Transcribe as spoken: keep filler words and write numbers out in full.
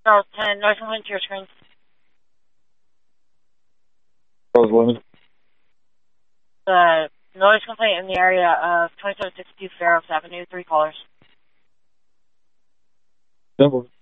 Charles ten, noise complaint to your screen. Charles eleven. The noise complaint in the area of twenty-seven sixty-two Fair Oaks Avenue, three callers. Simple.